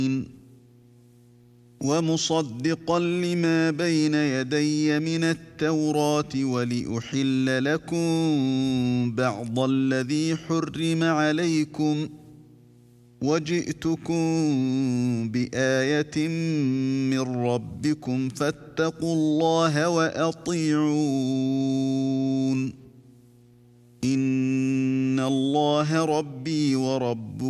ومصدقا لما بين يدي من التوراة ولأحل لكم بعض الذي حرم عليكم وجئتكم بآية من ربكم فاتقوا الله وأطيعون إن الله ربي وربكم